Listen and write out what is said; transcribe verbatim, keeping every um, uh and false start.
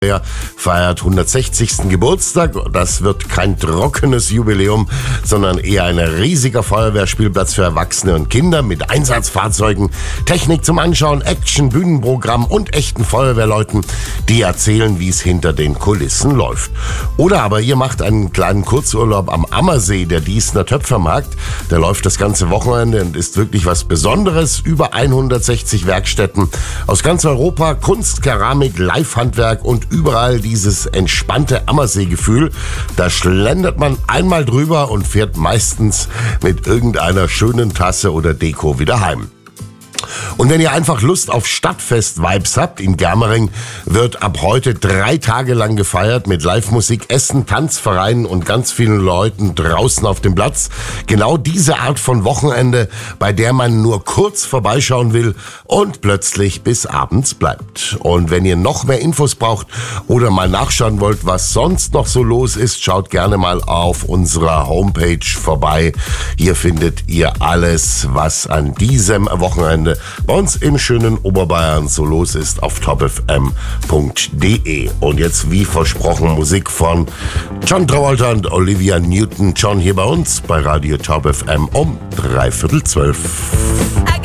Er feiert hundertsechzigsten Geburtstag. Das wird kein trockenes Jubiläum, sondern eher ein riesiger Feuerwehrspielplatz für Erwachsene und Kinder mit Einsatzfahrzeugen, Technik zum Anschauen, Action, Bühnenprogramm und echten Feuerwehrleuten, die erzählen, wie es hinter den Kulissen läuft. Oder aber ihr macht einen kleinen Kurzurlaub am Ammersee, der Diesner Töpfermarkt. Der läuft das ganze Wochenende und ist wirklich was Besonderes. Über hundertsechzig Werkstätten aus ganz Europa, Kunst, Keramik, Live-Handwerk und überall dieses entspannte Ammersee-Gefühl. Da schlendert man einmal drüber und fährt meistens mit irgendeiner schönen Tasse oder Deko wieder heim. Und wenn ihr einfach Lust auf Stadtfest-Vibes habt, in Germering wird ab heute drei Tage lang gefeiert mit Live-Musik, Essen, Tanzvereinen und ganz vielen Leuten draußen auf dem Platz. Genau diese Art von Wochenende, bei der man nur kurz vorbeischauen will und plötzlich bis abends bleibt. Und wenn ihr noch mehr Infos braucht oder mal nachschauen wollt, was sonst noch so los ist, schaut gerne mal auf unserer Homepage vorbei. Hier findet ihr alles, was an diesem Wochenende bei uns im schönen Oberbayern so los ist auf top f m punkt d e. Und jetzt wie versprochen Musik von John Travolta und Olivia Newton-John hier bei uns bei Radio Top F M um dreiviertel zwölf.